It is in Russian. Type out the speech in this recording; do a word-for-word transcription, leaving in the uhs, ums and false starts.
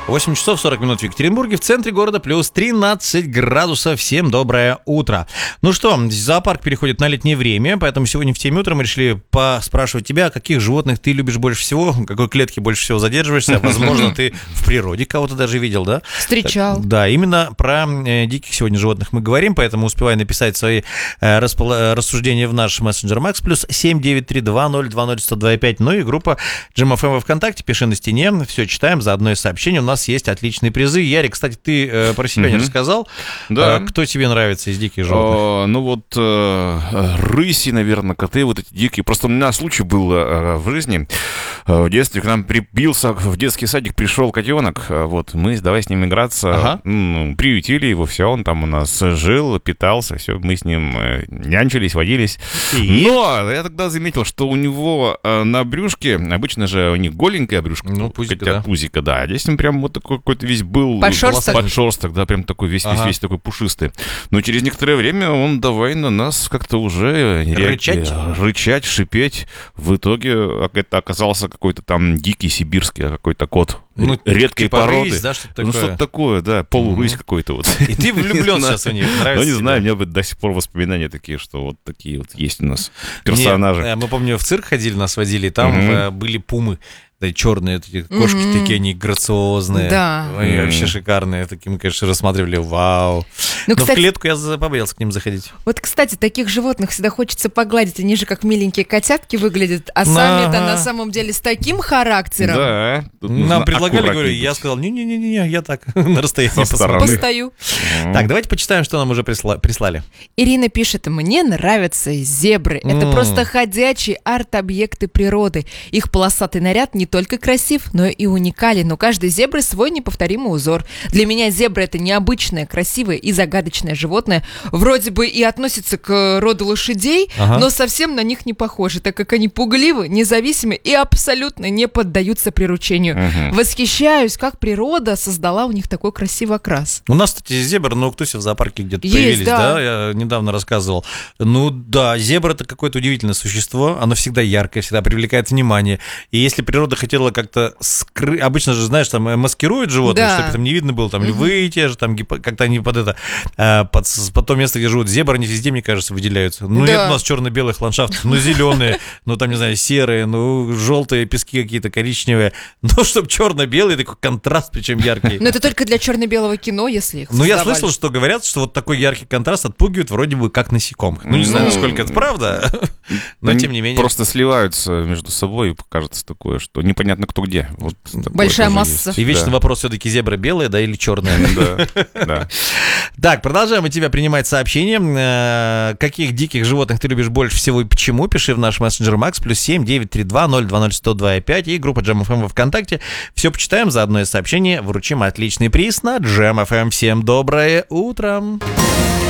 восемь часов сорок минут в Екатеринбурге, в центре города плюс тринадцать градусов. Всем доброе утро. Ну что, зоопарк переходит на летнее время, поэтому сегодня в теме утра мы решили поспрашивать тебя, каких животных ты любишь больше всего, в какой клетке больше всего задерживаешься. Возможно, ты в природе кого-то даже видел, да? Встречал. Да, именно про э, диких сегодня животных мы говорим, поэтому успевай написать свои э, распол- рассуждения в наш мессенджер Макс, плюс семь девять три два ноль два ноль сто два пять, ну и группа Джем эф эм во ВКонтакте, пиши на стене, все читаем, заодно и сообщение. У нас есть отличные призы. Ярик, кстати, ты э, про себя mm-hmm. не рассказал. Да. Э, кто тебе нравится из диких животных? О, ну вот э, рыси, наверное, коты вот эти дикие. Просто у меня случай был э, в жизни. Э, в детстве к нам прибился, в детский садик пришел котенок. Э, вот, мы давай с ним играться. Ага. Ну, приютили его, все, он там у нас жил, питался, все, мы с ним э, нянчились, водились. И? Но я тогда заметил, что у него э, на брюшке, обычно же у них голенькая брюшка. Ну, пузико, хотя да. Пузико, да. А здесь он прям вот такой какой-то весь был... Подшерсток. Подшерсток, да, прям такой весь, Ага. весь, весь такой пушистый. Но через некоторое время он давай на нас как-то уже... Рычать? Рычать, шипеть. В итоге это оказался какой-то там дикий сибирский какой-то кот. Ну, редкой типа породы. рысь, да, что-то Ну, такое? что-то такое, да, полурысь Мгм. какой-то вот. И ты влюблен сейчас в них, нравится Ну, не тебе? знаю, у меня до сих пор воспоминания такие, что вот такие вот есть у нас персонажи. Не, мы, помню, в цирк ходили, нас водили, и там Мгм. э, были пумы. Да, черные такие кошки, Мгм. такие они грациозные. Да. Они Мгм. вообще шикарные. Такие мы, конечно, рассматривали. Вау. Ну, Но в кстати, клетку я за- побоялся к ним заходить. вот, кстати, таких животных всегда хочется погладить. Они же как миленькие котятки выглядят, а сами-то Ага. на самом деле с таким характером. Да. тут Нам нужно предлагали, говорю, аккуратней я быть. сказал, не-не-не, я так, на расстоянии Со стороны. посмотрю. Постою. Так, давайте почитаем, что нам уже присла- прислали. Ирина пишет: мне нравятся зебры. Это М. просто ходячие арт-объекты природы. Их полосатый наряд не только красив, но и уникален. У каждой зебры свой неповторимый узор. Для меня зебра — это необычное, красивое и загадочное животное. Вроде бы и относится к роду лошадей, Ага. но совсем на них не похожи, так как они пугливы, независимы и абсолютно не поддаются приручению. Мгм. Восхищаюсь, как природа создала у них такой красивый окрас. У нас, кстати, зебры, ну, кто в зоопарке где-то Есть, появились, да. да. Я недавно рассказывал. Ну, да, зебра — это какое-то удивительное существо, оно всегда яркое, всегда привлекает внимание. И если природа хотела как-то скрыть, обычно же, знаешь, там маскируют животных, Да. чтобы там не видно было, там львы те же, там гипо- как-то они под это, а, под, с- под то место, где живут зебры, они везде, мне кажется, выделяются. Ну, Да. нет у нас черно-белых ландшафтов, ну, зеленые, ну, там, не знаю, серые, ну, желтые пески какие-то, коричневые. Ну, чтобы черно-белый, такой контраст, причем яркий. Но это только для черно-белого кино, если их Ну, я создавали. слышал, что говорят, что вот такой яркий контраст отпугивает вроде бы как насекомых. Ну, не знаю, Ну, насколько это правда, но Они тем не менее. просто сливаются между собой, и кажется такое, что непонятно кто где. Вот такое Большая тоже масса. есть. И вечный Да. вопрос, все-таки зебра белая, да, или черная? Да, да. Так, продолжаем от тебя принимать сообщения. Э, Каких диких животных ты любишь больше всего и почему? Пиши в наш мессенджер Макс, плюс семь девять три два ноль два ноль сто два пять и группа Джем эф эм во ВКонтакте. Все почитаем, заодно и сообщение. Вручим отличный приз на Джем эф эм. Всем доброе утро!